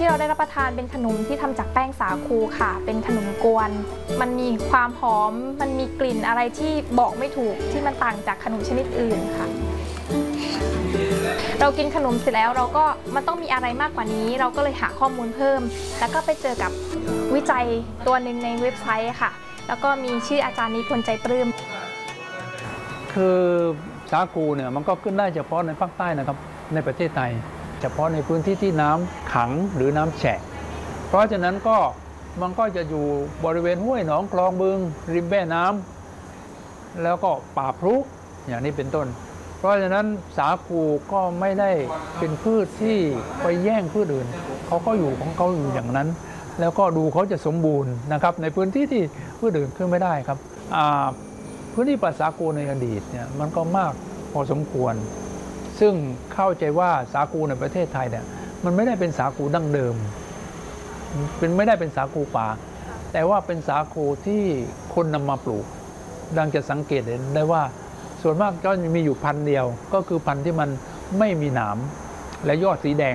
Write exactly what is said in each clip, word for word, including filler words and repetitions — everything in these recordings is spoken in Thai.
ที่เราได้รับประทานเป็นขนมที่ทำจากแป้งสาคูค่ะเป็นขนมกวนมันมีความหอมมันมีกลิ่นอะไรที่บอกไม่ถูกที่มันต่างจากขนมชนิดอื่นค่ะเรากินขนมเสร็จแล้วเราก็มันต้องมีอะไรมากกว่านี้เราก็เลยหาข้อมูลเพิ่มแล้วก็ไปเจอกับวิจัยตัวหนึ่งในเว็บไซต์ค่ะแล้วก็มีชื่ออาจารย์นิพนธ์ใจปลื้มคือสาคูเนี่ยมันก็ขึ้นได้เฉพาะในภาคใต้นะครับในประเทศไทยเฉพาะในพื้นที่ที่น้ำขังหรือน้ำแฉะเพราะฉะนั้นก็มันก็จะอยู่บริเวณห้วยหนองคลองบึงริมแม่น้ำแล้วก็ป่าพรุอย่างนี้เป็นต้นเพราะฉะนั้นสาคูก็ไม่ได้เป็นพืชที่ไปแย่งพืชอื่นเขาก็อยู่ของเขาอยู่อย่างนั้นแล้วก็ดูเขาจะสมบูรณ์นะครับในพื้นที่ที่พืชอื่นขึ้นไม่ได้ครับพื้นที่ป่าสาคูในอดีตเนี่ยมันก็มากพอสมควรซึ่งเข้าใจว่าสาคูในประเทศไทยเนี่ยมันไม่ได้เป็นสาคูดั้งเดิมเป็นไม่ได้เป็นสาคูป่าแต่ว่าเป็นสาคูที่คนนำมาปลูกดังจะสังเกตเห็นได้ว่าส่วนมากก็มีอยู่พันธุ์เดียวก็คือพันธุ์ที่มันไม่มีหนามและยอดสีแดง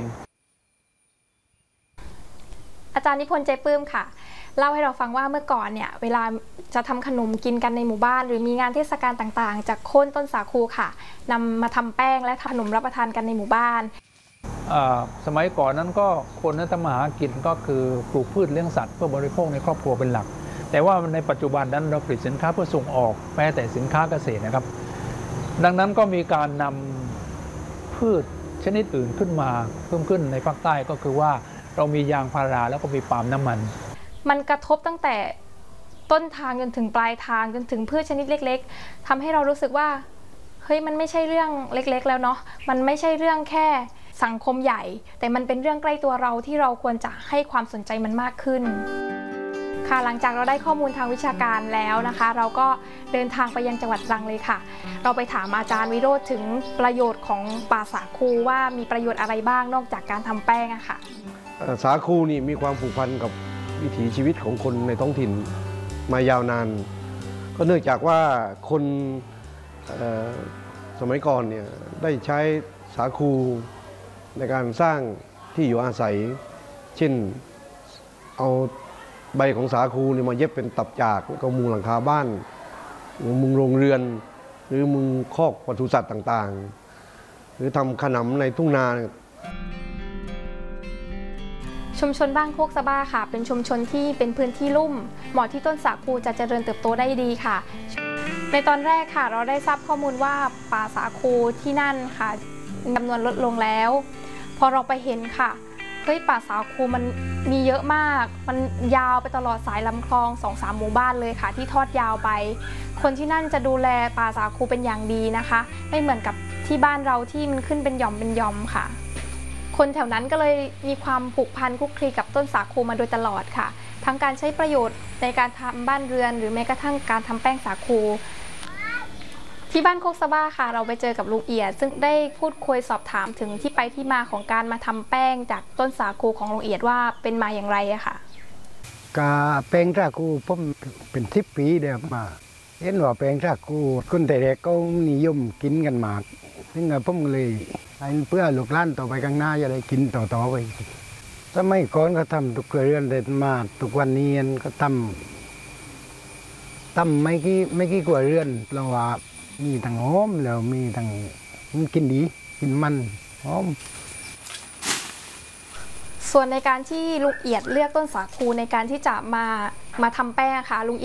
อาจารย์นิพนธ์ใจปลื้มค่ะเล่าให้เราฟังว่าเมื่อก่อนเนี่ยเวลาจะทำขนมกินกันในหมู่บ้านหรือมีงานเทศกาลต่างๆจากโค่นต้นสาคูค่ะนำมาทำแป้งและขนมรับประทานกันในหมู่บ้านสมัยก่อนนั้นก็คนนั้นทำมาหากินก็คือปลูกพืชเลี้ยงสัตว์เพื่อบริโภคในครอบครัวเป็นหลักแต่ว่าในปัจจุบันนั้นเราผลิตสินค้าเพื่อส่งออกแม้แต่สินค้าเกษตรนะครับดังนั้นก็มีการนำพืชชนิดอื่นขึ้นมาเพิ่มขึ้นในภาคใต้ก็คือว่าเรามียางพาราแล้วก็มีปาล์มน้ำมันมันกระทบตั้งแต่ต้นทางจนถึงปลายทางจนถึงพืชชนิดเล็กๆทำให้เรารู้สึกว่าเฮ้ยมันไม่ใช่เรื่องเล็กๆแล้วเนาะมันไม่ใช่เรื่องแค่สังคมใหญ่แต่มันเป็นเรื่องใกล้ตัวเราที่เราควรจะให้ความสนใจมันมากขึ้นค่ะหลังจากเราได้ข้อมูลทางวิชาการแล้วนะคะเราก็เดินทางไปยังจังหวัดตรังเลยค่ะเราไปถามอาจารย์วิโรจน์ถึงประโยชน์ของป่าสาคูว่ามีประโยชน์อะไรบ้างนอกจากการทำแป้งอะค่ะสาคูนี่มีความผูกพันกับวิถีชีวิตของคนในท้องถิ่นมายาวนานก็เนื่องจากว่าคนสมัยก่อนเนี่ยได้ใช้สาคูในการสร้างที่อยู่อาศัยเช่นเอาใบของสาคูเนี่ยมาเย็บเป็นตับจากแล้วก็มุงหลังคาบ้านมุงโรงเรือนหรือมุงคอกปศุสัตว์ต่างๆหรือทำขนมในทุ่งนาชุมชนบ้านโคกสะบ้าค่ะเป็นชุมชนที่เป็นพื้นที่ลุ่มเหมาะที่ต้นสาคูจะเจริญเติบโตได้ดีค่ะในตอนแรกค่ะเราได้ทราบข้อมูลว่าป่าสาคูที่นั่นค่ะจำนวนลดลงแล้วพอเราไปเห็นค่ะเฮ้ยป่าสาคูมันมีเยอะมากมันยาวไปตลอดสายลำคลอง สองสาม หมู่บ้านเลยค่ะที่ทอดยาวไปคนที่นั่นจะดูแลป่าสาคูเป็นอย่างดีนะคะไม่เหมือนกับที่บ้านเราที่มันขึ้นเป็นหย่อมเป็นหย่อมค่ะคนแถวนั้นก็เลยมีความผูกพันคลุกคลีกับต้นสาคูมาโดยตลอดค่ะทั้งการใช้ประโยชน์ในการทำบ้านเรือนหรือแม้กระทั่งการทำแป้งสาคูที่บ้านโคกสะบ้าค่ะเราไปเจอกับลุงเอียดซึ่งได้พูดคุยสอบถามถึงที่ไปที่มาของการมาทำแป้งจากต้นสาคูของลุงเอียดว่าเป็นมาอย่างไรอะค่ะกาแป้งสาคูผมเป็นสิบปีเดียวมาเห็นว่าแป้งสาคูคนแต่เด็กก็นิยมกินกันมากซึ่งผมเลยเพื่อลูกหลานต่อไปข้างหน้าจะได้กินต่อๆไปสมัยก่อนก็ทำทุกเรือนแต่มาทุกวันนี้ก็ทำทำไม่กี่ไม่กี่กว่าเรือนเราว่ามีทั้งหอมแล้วมีทั้งมันกินดีกินมันหอมส่วนในการที่ลุงเอียดเลือกต้นสาคูในการที่จะมามาทำแป้งค่ะลุง